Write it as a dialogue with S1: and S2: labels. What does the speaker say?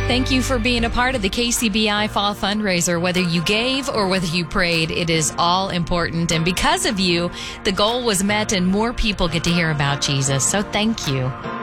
S1: Thank you for being a part of the KCBI Fall Fundraiser. Whether you gave or whether you prayed, it is all important. And because of you, the goal was met and more people get to hear about Jesus. So thank you.